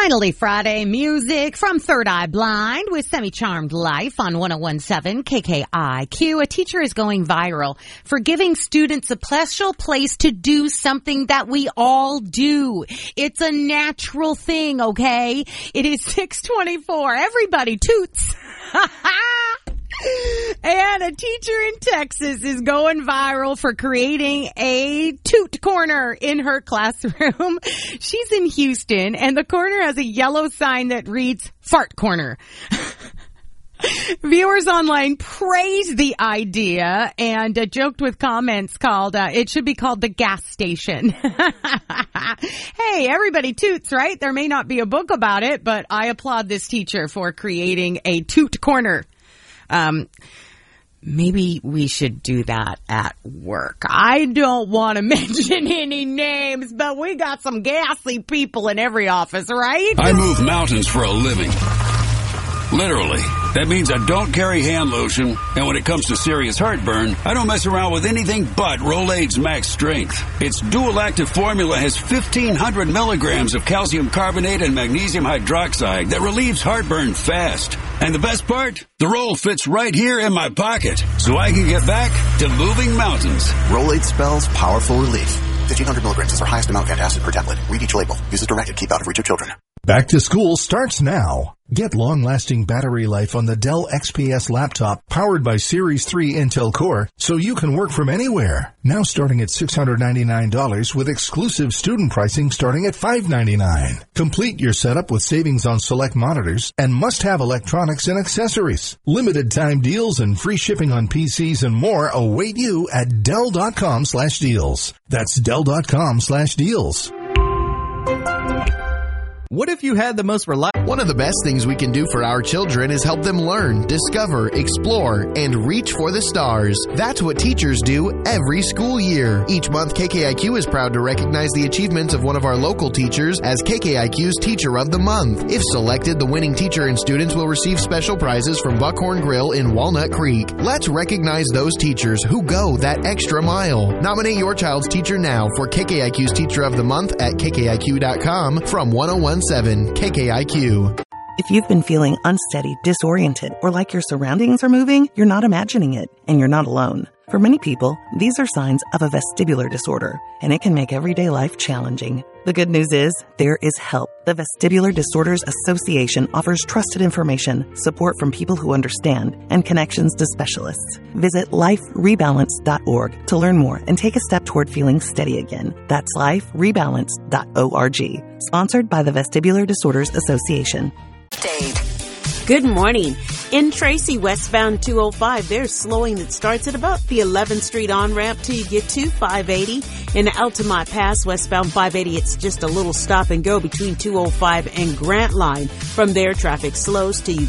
Finally, Friday music from Third Eye Blind with Semi-Charmed Life on 101.7 KKIQ. A teacher is going viral for giving students a special place to do something that we all do. It's a natural thing, okay? It is 6:24. Everybody toots. And a teacher in Texas is going viral for creating a toot corner in her classroom. She's in Houston, and the corner has a yellow sign that reads Fart Corner. Viewers online praised the idea and joked with comments called, it should be called the gas station. Hey, everybody toots, right? There may not be a book about it, but I applaud this teacher for creating a toot corner. Maybe we should do that at work. I don't want to mention any names, but we got some gassy people in every office, right? I move mountains for a living. Literally. That means I don't carry hand lotion, and when it comes to serious heartburn, I don't mess around with anything but Rolaids Max Strength. Its dual-active formula has 1,500 milligrams of calcium carbonate and magnesium hydroxide that relieves heartburn fast. And the best part? The roll fits right here in my pocket, so I can get back to moving mountains. Rolaids spells powerful relief. 1,500 milligrams is our highest amount of antacid per tablet. Read each label. Use as directed. Keep out of reach of children. Back to school starts now. Get long-lasting battery life on the Dell XPS laptop powered by Series 3 Intel Core so you can work from anywhere. Now starting at $699 with exclusive student pricing starting at $599. Complete your setup with savings on select monitors and must-have electronics and accessories. Limited time deals and free shipping on PCs and more await you at Dell.com/deals. That's Dell.com/deals. What if you had the most reliable... One of the best things we can do for our children is help them learn, discover, explore, and reach for the stars. That's what teachers do every school year. Each month, KKIQ is proud to recognize the achievements of one of our local teachers as KKIQ's Teacher of the Month. If selected, the winning teacher and students will receive special prizes from Buckhorn Grill in Walnut Creek. Let's recognize those teachers who go that extra mile. Nominate your child's teacher now for KKIQ's Teacher of the Month at KKIQ.com from 101.7 KKIQ. If you've been feeling unsteady, disoriented, or like your surroundings are moving, you're not imagining it, and you're not alone. For many people, these are signs of a vestibular disorder, and it can make everyday life challenging. The good news is, there is help. The Vestibular Disorders Association offers trusted information, support from people who understand, and connections to specialists. Visit liferebalance.org to learn more and take a step toward feeling steady again. That's liferebalance.org. Sponsored by the Vestibular Disorders Association. Good morning. In Tracy, westbound 205, there's slowing that starts at about the 11th Street on-ramp till you get to 580. In Altamont Pass, westbound 580, it's just a little stop and go between 205 and Grant Line. From there, traffic slows till you